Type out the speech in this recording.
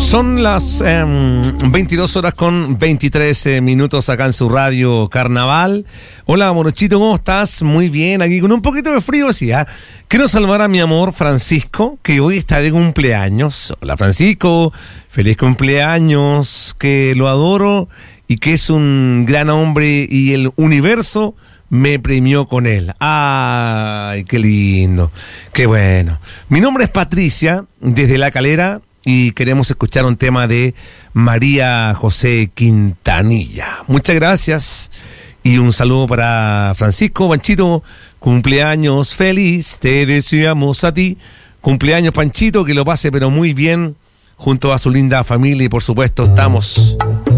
Son las 22 horas con 23 minutos acá en su radio Carnaval. Hola, Morochito, ¿cómo estás? Muy bien, aquí con un poquito de frío, sí, ¿eh? Quiero saludar a mi amor Francisco, que hoy está de cumpleaños. Hola, Francisco, feliz cumpleaños, que lo adoro y que es un gran hombre y el universo me premió con él. ¡Ay, qué lindo! ¡Qué bueno! Mi nombre es Patricia, desde La Calera, y queremos escuchar un tema de María José Quintanilla. Muchas gracias y un saludo para Francisco. Panchito, cumpleaños feliz, te deseamos a ti. Cumpleaños, Panchito, que lo pase pero muy bien junto a su linda familia y por supuesto estamos